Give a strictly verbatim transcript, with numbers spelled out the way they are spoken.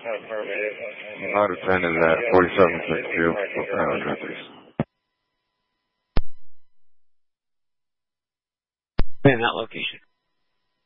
Nevada ten is at forty-seven sixty-two. In that location.